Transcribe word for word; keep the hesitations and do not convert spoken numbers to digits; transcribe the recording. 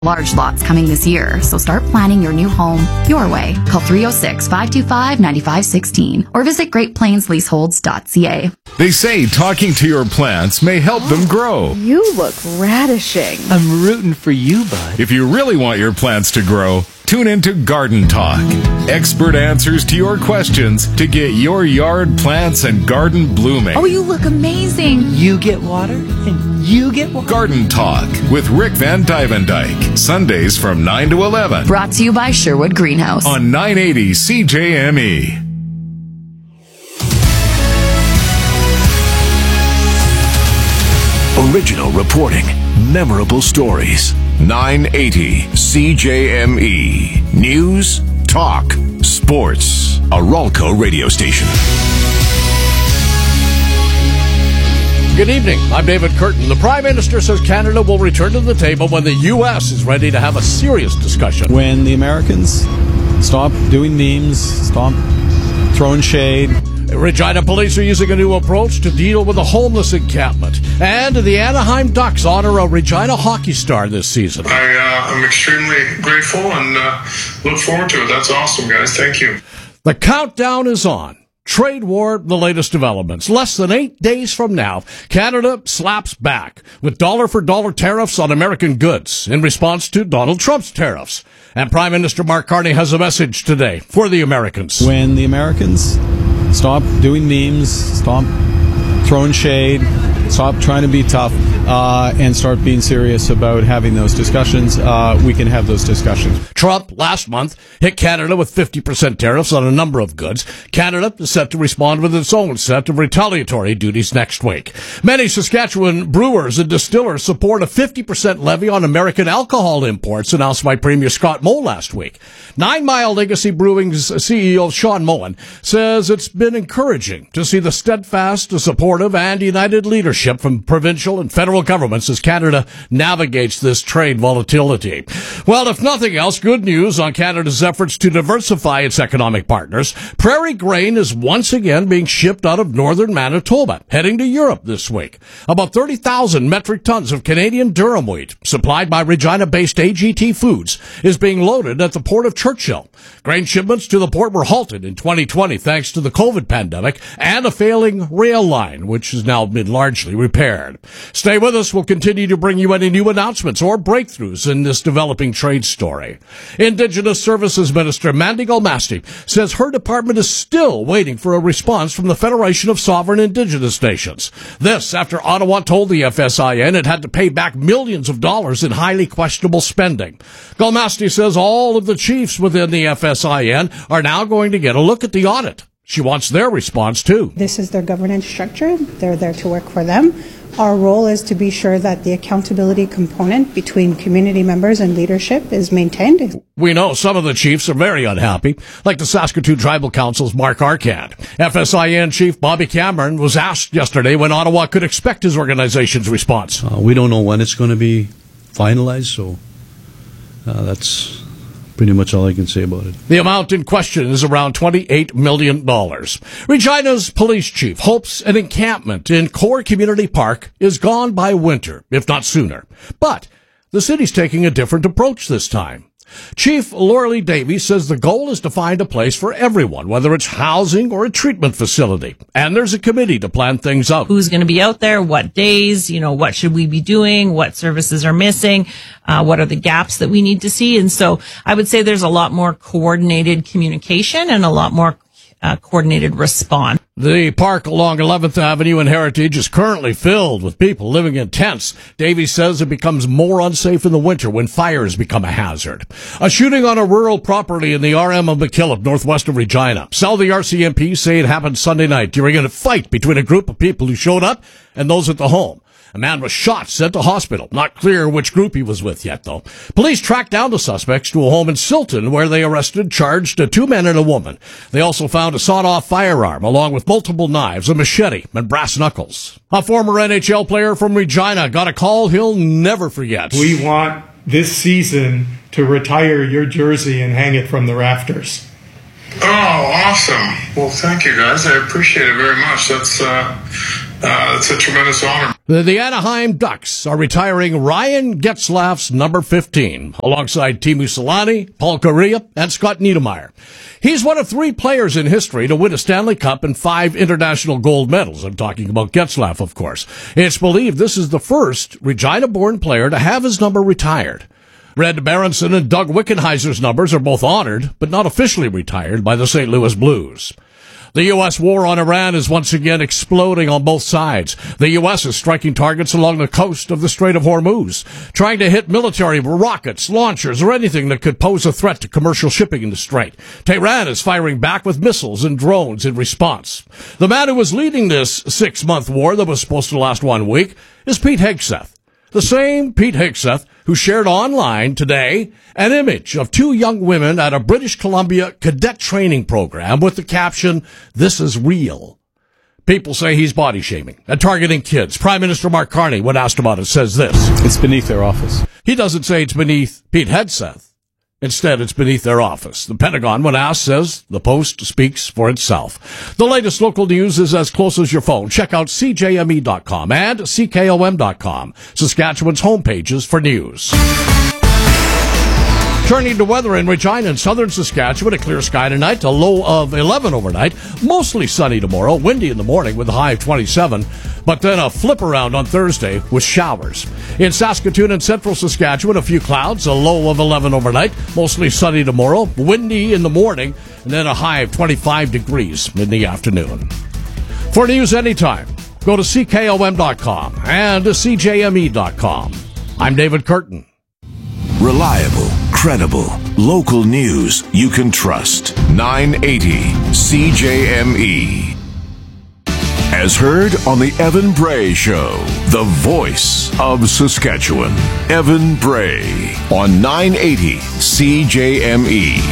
Large lots coming this year, so start planning your new home your way. Call three oh six, five two five, nine five one six or visit great plains leaseholds dot c a. They say talking to your plants may help them grow. You look radishing. I'm rooting for you, bud. If you really want your plants to grow, tune into Garden Talk. Expert answers to your questions to get your yard plants and garden blooming. Oh, you look amazing. You get water, and you get water. Garden Talk with Rick Van Dyke. Sundays from nine to eleven. Brought to you by Sherwood Greenhouse. On nine eighty C J M E. Original reporting, memorable stories. nine eighty C J M E. News, talk, sports. A Ralco radio station. Good evening. I'm David Curtin. The Prime Minister says Canada will return to the table when the U S is ready to have a serious discussion. When the Americans stop doing memes, stop throwing shade. Regina police are using a new approach to deal with a homeless encampment. And the Anaheim Ducks honor a Regina hockey star this season. I, uh, I'm extremely grateful and uh, look forward to it. That's awesome, guys. Thank you. The countdown is on. Trade war, the latest developments. Less than eight days from now, Canada slaps back with dollar-for-dollar tariffs on American goods in response to Donald Trump's tariffs. And Prime Minister Mark Carney has a message today for the Americans. When the Americans stop doing memes, stop throwing shade, stop trying to be tough, uh, and start being serious about having those discussions, uh, we can have those discussions. Trump, last month, hit Canada with fifty percent tariffs on a number of goods. Canada is set to respond with its own set of retaliatory duties next week. Many Saskatchewan brewers and distillers support a fifty percent levy on American alcohol imports announced by Premier Scott Moe last week. Nine Mile Legacy Brewing's C E O Sean Moen says it's been encouraging to see the steadfast, supportive, and united leadership from provincial and federal governments as Canada navigates this trade volatility. Well, if nothing else, good news on Canada's efforts to diversify its economic partners. Prairie grain is once again being shipped out of northern Manitoba, heading to Europe this week. About thirty thousand metric tons of Canadian durum wheat, supplied by Regina-based A G T Foods, is being loaded at the Port of Churchill. Grain shipments to the port were halted in twenty twenty thanks to the COVID pandemic and a failing rail line, which has now been largely repaired. Stay with us. We'll continue to bring you any new announcements or breakthroughs in this developing trade story. Indigenous Services Minister Mandy Golmasti says her department is still waiting for a response from the Federation of Sovereign Indigenous Nations. This after Ottawa told the F S I N it had to pay back millions of dollars in highly questionable spending. Golmasti says all of the chiefs within the F S I N are now going to get a look at the audit. She wants their response, too. This is their governance structure. They're there to work for them. Our role is to be sure that the accountability component between community members and leadership is maintained. We know some of the chiefs are very unhappy, like the Saskatoon Tribal Council's Mark Arcand. F S I N Chief Bobby Cameron was asked yesterday when Ottawa could expect his organization's response. Uh, we don't know when it's going to be finalized, so uh, that's pretty much all I can say about it. The amount in question is around twenty-eight million dollars. Regina's police chief hopes an encampment in Core Community Park is gone by winter, if not sooner. But the city's taking a different approach this time. Chief Lorelei Davies says the goal is to find a place for everyone, whether it's housing or a treatment facility. And there's a committee to plan things out. Who's going to be out there? What days? You know, what should we be doing? What services are missing? Uh, what are the gaps that we need to see? And so I would say there's a lot more coordinated communication and a lot more uh, coordinated response. The park along eleventh Avenue and Heritage is currently filled with people living in tents. Davies says it becomes more unsafe in the winter when fires become a hazard. A shooting on a rural property in the R M of McKillop, northwest of Regina. Southie R C M P say it happened Sunday night during a fight between a group of people who showed up and those at the home. A man was shot, sent to hospital. Not clear which group he was with yet, though. Police tracked down the suspects to a home in Silton where they arrested, charged two men and a woman. They also found a sawed-off firearm along with multiple knives, a machete, and brass knuckles. A former N H L player from Regina got a call he'll never forget. We want this season to retire your jersey and hang it from the rafters. Oh, awesome. Well, thank you, guys. I appreciate it very much. That's, uh, uh, it's a tremendous honor. The, the Anaheim Ducks are retiring Ryan Getzlaff's number fifteen, alongside Teemu Selanne, Paul Kariya, and Scott Niedermayer. He's one of three players in history to win a Stanley Cup and five international gold medals. I'm talking about Getzlaff, of course. It's believed this is the first Regina-born player to have his number retired. Red Berenson and Doug Wickenheiser's numbers are both honored, but not officially retired by the Saint Louis Blues. The U S war on Iran is once again exploding on both sides. The U S is striking targets along the coast of the Strait of Hormuz, trying to hit military rockets, launchers, or anything that could pose a threat to commercial shipping in the strait. Tehran is firing back with missiles and drones in response. The man who was leading this six-month war that was supposed to last one week is Pete Hegseth. The same Pete Hegseth who shared online today an image of two young women at a British Columbia cadet training program with the caption, "This is real." People say he's body shaming and targeting kids. Prime Minister Mark Carney, when asked about it, says this. It's beneath their office. He doesn't say it's beneath Pete Hegseth. Instead, it's beneath their office. The Pentagon, when asked, says the Post speaks for itself. The latest local news is as close as your phone. Check out C J M E dot com and C K O M dot com, Saskatchewan's homepages for news. Turning to weather in Regina and southern Saskatchewan, a clear sky tonight, a low of eleven overnight, mostly sunny tomorrow, windy in the morning with a high of twenty-seven, but then a flip around on Thursday with showers. In Saskatoon and central Saskatchewan, a few clouds, a low of eleven overnight, mostly sunny tomorrow, windy in the morning, and then a high of twenty-five degrees in the afternoon. For news anytime, go to C K O M dot com and C J M E dot com. I'm David Curtin. Reliable, credible, local news you can trust. nine eighty C J M E. As heard on the Evan Bray Show, the voice of Saskatchewan. Evan Bray on nine eighty C J M E.